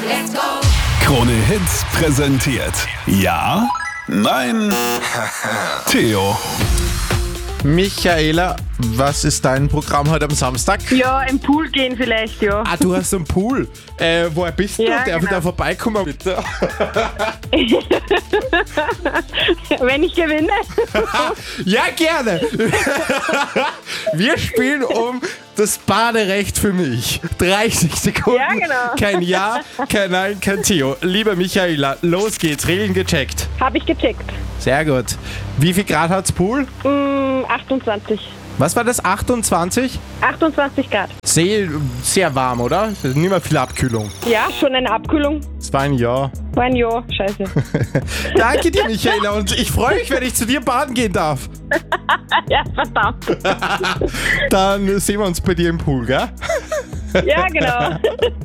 Let's go! Krone Hits präsentiert. Ja? Nein? Theo. Michaela, was ist dein Programm heute am Samstag? Ja, im Pool gehen vielleicht, ja. Ah, du hast einen Pool. Woher bist du? Ja, Darf ich genau. da vorbeikommen, bitte? Wenn ich gewinne. Ja, gerne. Wir spielen um das Baderecht für mich. 30 Sekunden. Ja, genau. Kein Ja, kein Nein, kein Theo. Liebe Michaela, los geht's. Regeln gecheckt. Habe ich gecheckt. Sehr gut. Wie viel Grad hat's Pool? 28. Was war das? 28? 28 Grad. Sehr warm, oder? Das ist nicht mehr viel Abkühlung. Ja, schon eine Abkühlung. Es war ein Ja. War ein Ja, scheiße. Danke dir, Michaela. Und ich freue mich, wenn ich zu dir baden gehen darf. Ja, verdammt. Dann sehen wir uns bei dir im Pool, gell? Ja, genau.